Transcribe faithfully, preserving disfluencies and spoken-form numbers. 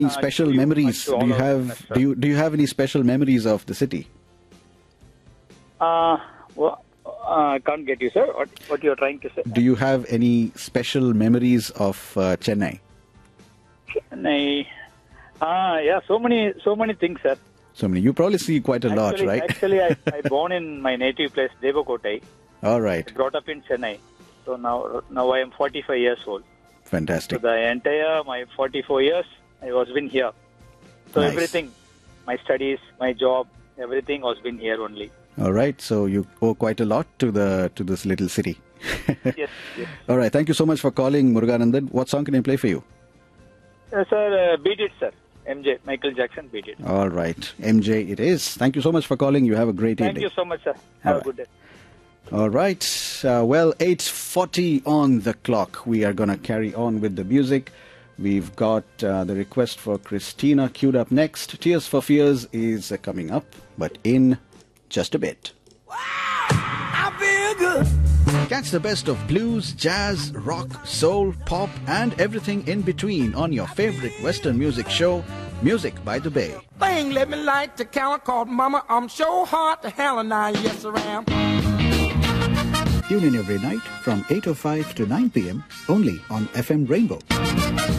Any Uh, special to you, memories? to all Do you our have listeners, sir. do you do you have any special memories of the city? Uh, well, uh, I can't get you, sir. What, what you're trying to say? Do you have any special memories of uh, Chennai? Chennai. Ah, yeah, so many, so many things, sir. So many. You probably see quite a lot, actually, right? Actually, I, I born in my native place, Devakotai. All right. Brought up in Chennai. So now, now I am forty-five years old. So Fantastic. the entire my forty-four years, I was been here. So Nice. everything, my studies, my job, everything was been here only. All right. So you owe quite a lot to the to this little city. Yes, yes. All right. Thank you so much for calling, Muruganandan. What song can I play for you? Uh, sir, uh, beat it, sir. M J, Michael Jackson, beat it. All right. M J it is. Thank you so much for calling. You have a great Thank evening. you so much, sir. Have All a good day. All right. Uh, well, eight forty on the clock. We are going to carry on with the music. We've got uh, the request for Christina queued up next. Tears for Fears is uh, coming up, but in just a bit. I feel good. Catch the best of blues, jazz, rock, soul, pop, and everything in between on your favorite Western music show, Music by the Bay. Thing let me light the counter called Mama. I'm so hard to hell and I yes I am. Tune in every night from eight oh five to nine p.m. only on F M Rainbow.